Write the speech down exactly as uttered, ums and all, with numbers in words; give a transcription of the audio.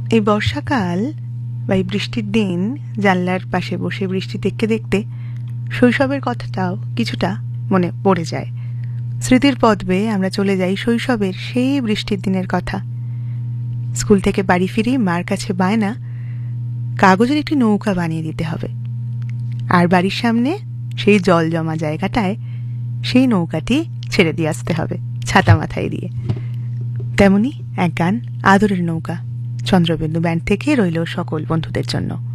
এই বর্ষাকাল বা এই বৃষ্টির দিন জানলার পাশে বসে বৃষ্টি দেখতে দেখতে শৈশবের কথাটাও কিছুটা মনে পড়ে যায়। স্মৃতির পথ বেয়ে আমরা চলে যাই শৈশবের সেই বৃষ্টির দিনের কথা। স্কুল থেকে বাড়ি ফিরি, মার কাছে বায়না কাগজের একটি নৌকা বানিয়ে দিতে হবে, আর বাড়ির সামনে সেই জল জমা জায়গাটায় সেই নৌকাটি ছেড়ে দিয়ে আসতে হবে ছাতা মাথায় দিয়ে। তেমনি এক গান, আদরের নৌকা, চন্দ্রবিন্দু ব্যান্ড থেকে রইল সকল বন্ধুদের জন্য।